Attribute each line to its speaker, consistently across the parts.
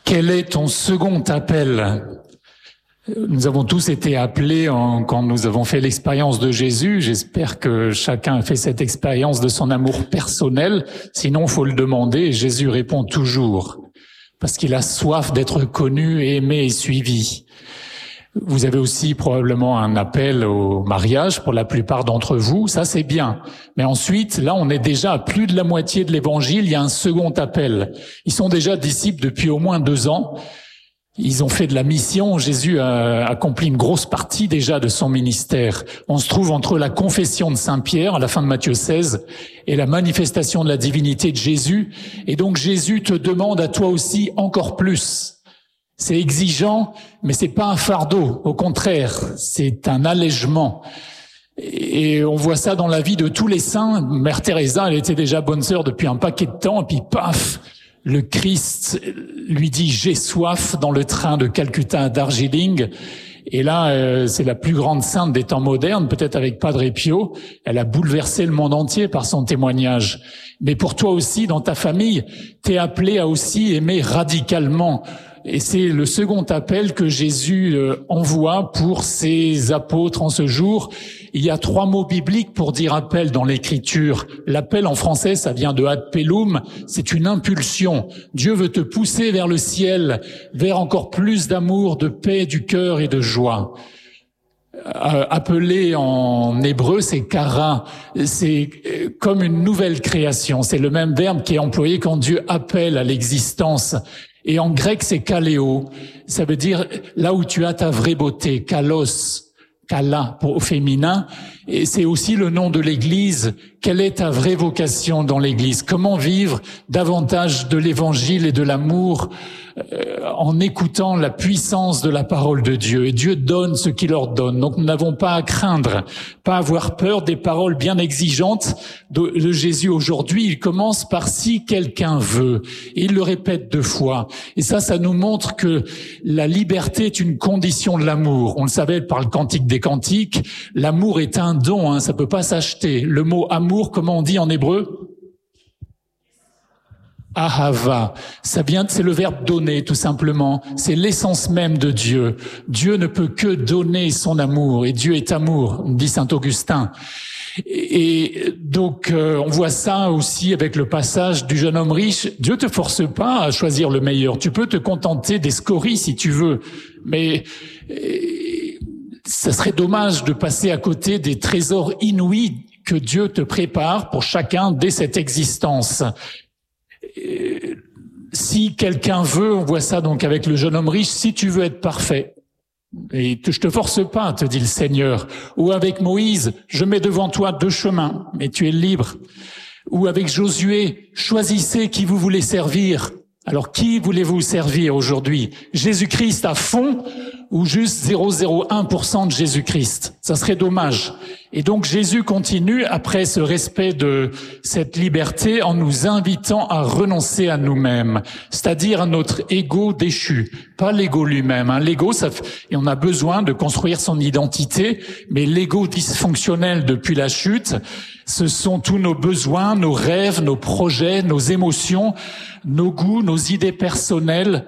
Speaker 1: Quel est ton second appel ? Nous avons tous été appelés quand nous avons fait l'expérience de Jésus. J'espère que chacun a fait cette expérience de son amour personnel. Sinon, faut le demander et Jésus répond toujours. Parce qu'il a soif d'être connu, aimé et suivi. Vous avez aussi probablement un appel au mariage pour la plupart d'entre vous. Ça, c'est bien. Mais ensuite, là, on est déjà à plus de la moitié de l'évangile. Il y a un second appel. Ils sont déjà disciples depuis au moins 2 ans. Ils ont fait de la mission. Jésus a accompli une grosse partie déjà de son ministère. On se trouve entre la confession de Saint-Pierre à la fin de Matthieu 16 et la manifestation de la divinité de Jésus. Et donc Jésus te demande à toi aussi encore plus. C'est exigeant, mais c'est pas un fardeau. Au contraire, c'est un allègement. Et on voit ça dans la vie de tous les saints. Mère Teresa, elle était déjà bonne sœur depuis un paquet de temps, et puis paf, le Christ lui dit « J'ai soif » dans le train de Calcutta à Darjeeling. Et là, c'est la plus grande sainte des temps modernes, peut-être avec Padre Pio. Elle a bouleversé le monde entier par son témoignage. Mais pour toi aussi, dans ta famille, t'es appelé à aussi aimer radicalement. Et c'est le second appel que Jésus envoie pour ses apôtres en ce jour. Il y a 3 mots bibliques pour dire appel dans l'Écriture. L'appel en français, ça vient de ad pelum, c'est une impulsion. Dieu veut te pousser vers le ciel, vers encore plus d'amour, de paix du cœur et de joie. Appelé en hébreu, c'est kara, c'est comme une nouvelle création. C'est le même verbe qui est employé quand Dieu appelle à l'existence. Et en grec, c'est kaléo. Ça veut dire là où tu as ta vraie beauté, kalos, kala au féminin. Et c'est aussi le nom de l'Église. Quelle est ta vraie vocation dans l'Église? Comment vivre davantage de l'Évangile et de l'amour en écoutant la puissance de la parole de Dieu? Et Dieu donne ce qu'il ordonne. Donc nous n'avons pas à craindre, pas à avoir peur des paroles bien exigeantes de Jésus aujourd'hui. Il commence par « si quelqu'un veut ». Et il le répète 2 fois. Et ça nous montre que la liberté est une condition de l'amour. On le savait par le Cantique des Cantiques. L'amour est un don, ça peut pas s'acheter. Le mot amour, comment on dit en hébreu? Ahava, c'est le verbe donner, tout simplement. C'est l'essence même de Dieu. Dieu ne peut que donner son amour, et Dieu est amour, dit saint Augustin. Et donc, on voit ça aussi avec le passage du jeune homme riche. Dieu te force pas à choisir le meilleur. Tu peux te contenter des scories si tu veux, mais ça serait dommage de passer à côté des trésors inouïs que Dieu te prépare pour chacun dès cette existence. Si quelqu'un veut, on voit ça donc avec le jeune homme riche, si tu veux être parfait, et je te force pas, te dit le Seigneur. Ou avec Moïse, je mets devant toi 2 chemins, mais tu es libre. Ou avec Josué, choisissez qui vous voulez servir. Alors qui voulez-vous servir aujourd'hui? Jésus-Christ à fond ou juste 0,01% de Jésus-Christ? Ça serait dommage. Et donc Jésus continue après ce respect de cette liberté en nous invitant à renoncer à nous-mêmes, c'est-à-dire à notre ego déchu, pas l'ego lui-même. L'ego, et on a besoin de construire son identité, mais l'ego dysfonctionnel depuis la chute, ce sont tous nos besoins, nos rêves, nos projets, nos émotions, nos goûts, nos idées personnelles,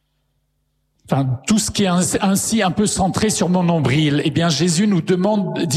Speaker 1: tout ce qui est ainsi un peu centré sur mon nombril. Eh bien, Jésus nous demande